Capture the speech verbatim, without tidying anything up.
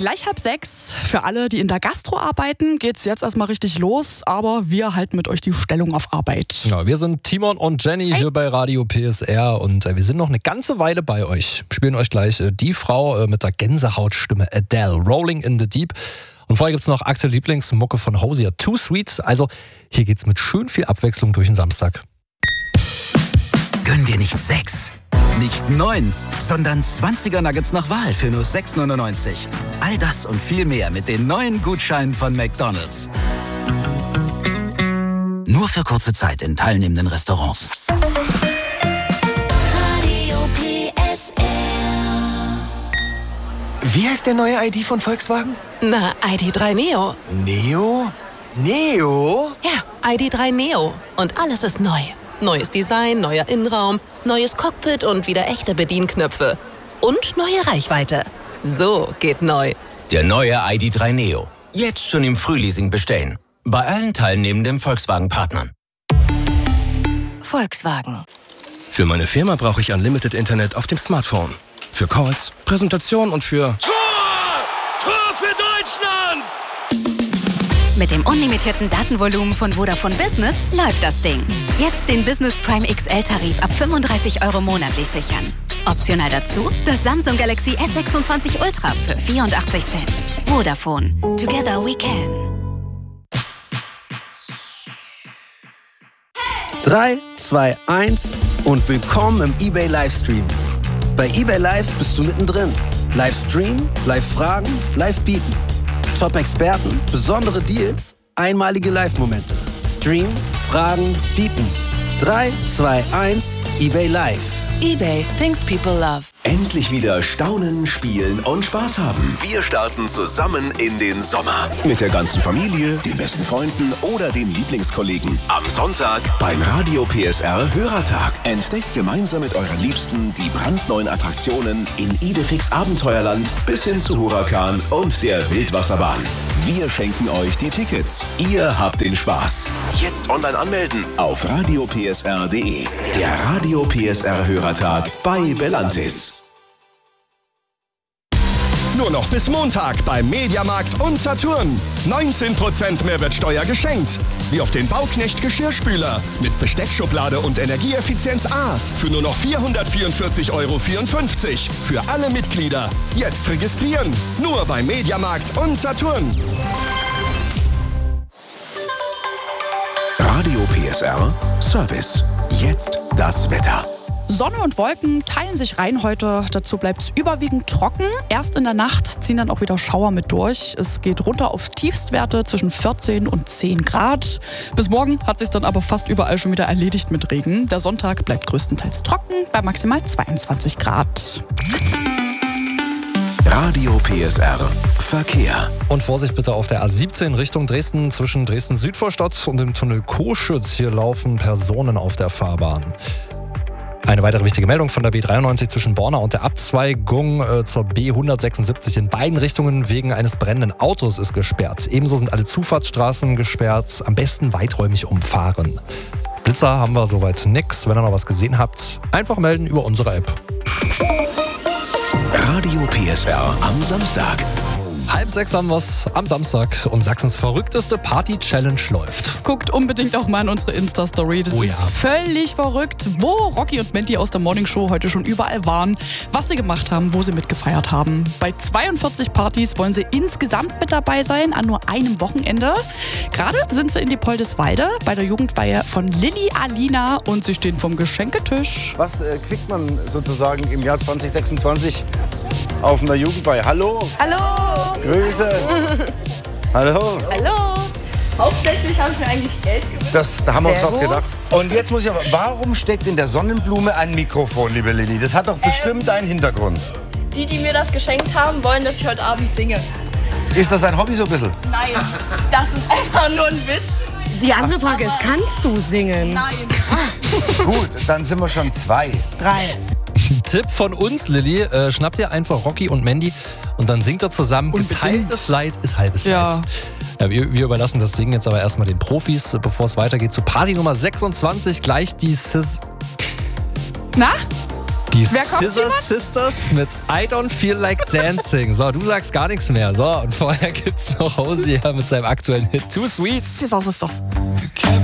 Gleich halb sechs. Für alle, die in der Gastro arbeiten, geht's jetzt erstmal richtig los. Aber wir halten mit euch die Stellung auf Arbeit. Ja, wir sind Timon und Jenny Hi. hier bei Radio P S R und äh, wir sind noch eine ganze Weile bei euch. Spielen euch gleich äh, die Frau äh, mit der Gänsehautstimme Adele, Rolling in the Deep. Und vorher gibt's noch aktuelle Lieblingsmucke von Hosier, Too Sweet. Also hier geht's mit schön viel Abwechslung durch den Samstag. Gönn dir nicht sechs, nicht neun, sondern zwanziger Nuggets nach Wahl für nur sechs neunundneunzig. All das und viel mehr mit den neuen Gutscheinen von McDonald's. Nur für kurze Zeit in teilnehmenden Restaurants. Radio P S R. Wie heißt der neue I D von Volkswagen? Na, I D drei Neo. Neo? Neo? Ja, I D drei Neo. Und alles ist neu. Neues Design, neuer Innenraum, neues Cockpit und wieder echte Bedienknöpfe. Und neue Reichweite. So geht neu. Der neue I D drei Neo. Jetzt schon im Frühleasing bestellen. Bei allen teilnehmenden Volkswagen-Partnern. Volkswagen. Für meine Firma brauche ich Unlimited Internet auf dem Smartphone. Für Calls, Präsentationen und für... Tor! Tor für Deutschland! Mit dem unlimitierten Datenvolumen von Vodafone Business läuft das Ding. Jetzt den Business Prime X L-Tarif ab fünfunddreißig Euro monatlich sichern. Optional dazu das Samsung Galaxy S sechsundzwanzig Ultra für vierundachtzig Cent. Vodafone. Together we can. drei, zwei, eins und willkommen im eBay Livestream. Bei eBay Live bist du mittendrin. Livestream, Live-Fragen, Live-Bieten. Top-Experten, besondere Deals, einmalige Live-Momente. Stream, Fragen, Bieten. drei, zwei, eins, eBay Live. eBay, things people love. Endlich wieder staunen, spielen und Spaß haben. Wir starten zusammen in den Sommer. Mit der ganzen Familie, den besten Freunden oder den Lieblingskollegen. Am Sonntag beim Radio P S R Hörertag. Entdeckt gemeinsam mit euren Liebsten die brandneuen Attraktionen in Idefix Abenteuerland bis hin zu Huracan und der Wildwasserbahn. Wir schenken euch die Tickets. Ihr habt den Spaß. Jetzt online anmelden auf radio p s r punkt d e. Der Radio P S R Hörertag bei Belantis. Nur noch bis Montag beim Mediamarkt und Saturn. neunzehn Prozent Mehrwertsteuer geschenkt. Wie auf den Bauknecht Geschirrspüler mit Besteckschublade und Energieeffizienz A für nur noch vierhundertvierundvierzig Euro vierundfünfzig. Für alle Mitglieder. Jetzt registrieren. Nur beim Mediamarkt und Saturn. Radio P S R Service. Jetzt das Wetter. Sonne und Wolken teilen sich rein heute. Dazu bleibt es überwiegend trocken. Erst in der Nacht ziehen dann auch wieder Schauer mit durch. Es geht runter auf Tiefstwerte zwischen vierzehn und zehn Grad. Bis morgen hat sich dann aber fast überall schon wieder erledigt mit Regen. Der Sonntag bleibt größtenteils trocken bei maximal zweiundzwanzig Grad. Radio P S R Verkehr. Und Vorsicht bitte auf der A siebzehn Richtung Dresden. Zwischen Dresden-Südvorstadt und dem Tunnel Coschütz. Hier laufen Personen auf der Fahrbahn. Eine weitere wichtige Meldung von der B dreiundneunzig zwischen Borna und der Abzweigung äh, zur B hundertsechsundsiebzig in beiden Richtungen wegen eines brennenden Autos ist gesperrt. Ebenso sind alle Zufahrtsstraßen gesperrt, am besten weiträumig umfahren. Blitzer haben wir soweit nix. Wenn ihr noch was gesehen habt, einfach melden über unsere App. Radio P S R am Samstag. Halb sechs haben wir es am Samstag und Sachsens verrückteste Party-Challenge läuft. Guckt unbedingt auch mal in unsere Insta-Story. Das Oh ist ja. völlig verrückt, wo Rocky und Menti aus der Morning Show heute schon überall waren, was sie gemacht haben, wo sie mitgefeiert haben. Bei zweiundvierzig Partys wollen sie insgesamt mit dabei sein, an nur einem Wochenende. Gerade sind sie in Diepoldeswalde bei der Jugendweihe von Lilly Alina und sie stehen vom Geschenketisch. Was äh, kriegt man sozusagen im Jahr zwanzig sechsundzwanzig auf einer Jugendweihe? Hallo? Hallo! Grüße! Hallo! Hallo! Hauptsächlich habe ich mir eigentlich Geld gewünscht. Das, da haben wir uns Sehr was gut. gedacht. Und jetzt muss ich aber, warum steckt in der Sonnenblume ein Mikrofon, liebe Lilly? Das hat doch bestimmt einen Hintergrund. Die, die mir das geschenkt haben, wollen, dass ich heute Abend singe. Ist das ein Hobby so ein bisschen? Nein, das ist einfach nur ein Witz. Die andere Frage ist, kannst du singen? Nein. Gut, dann sind wir schon zwei. Drei. Tipp von uns, Lilly, äh, schnappt ihr einfach Rocky und Mandy und dann singt er zusammen. Geteiltes Leid ist halbes Ja. Leid. Ja, wir, wir überlassen das Singen jetzt aber erstmal den Profis, bevor es weitergeht zu Party Nummer sechsundzwanzig. Gleich die Sis... Na? Die Wer kommt, Scissor Simon? Sisters mit I Don't Feel Like Dancing. So, du sagst gar nichts mehr. So, und vorher gibt's noch Hosier mit seinem aktuellen Hit Too Sweet. Scissor Sisters.